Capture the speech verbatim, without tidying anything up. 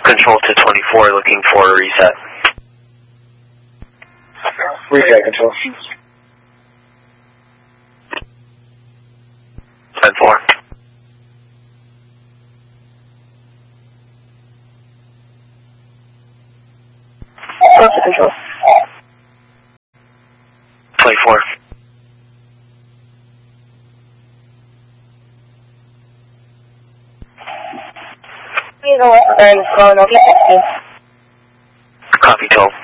Control to twenty-four, looking for a reset. Reset, Control. ten four. Control. twenty-four. You know what? Turn, go, no, get Copy, Joel.